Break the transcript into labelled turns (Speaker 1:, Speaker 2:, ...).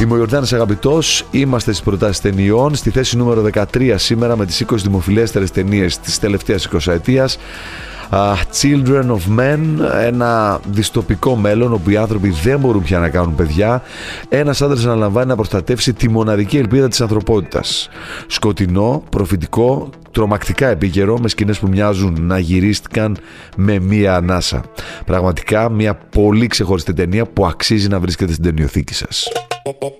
Speaker 1: Είμαι ο Ιορδάνης Αγαπητός, είμαστε στις προτάσεις ταινιών, στη θέση νούμερο 13 σήμερα με τις 20 δημοφιλέστερες ταινίες της τελευταίας 20ετίας. Children of Men, ένα δυστοπικό μέλλον όπου οι άνθρωποι δεν μπορούν πια να κάνουν παιδιά. Ένας άντρας αναλαμβάνει να προστατεύσει τη μοναδική ελπίδα της ανθρωπότητας. Σκοτεινό, προφητικό, τρομακτικά επίκαιρο, με σκηνές που μοιάζουν να γυρίστηκαν με μία ανάσα. Πραγματικά μια πολύ ξεχωριστή ταινία που αξίζει να βρίσκεται στην ταινιοθήκη σας.